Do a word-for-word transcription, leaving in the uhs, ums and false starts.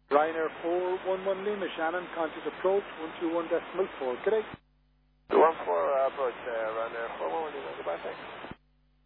Ryanair four one one Lima, Shannon, contact approach one two one decimal four. Good day. two one four, uh, approach, uh, Ryanair four one one Lima, goodbye, thanks.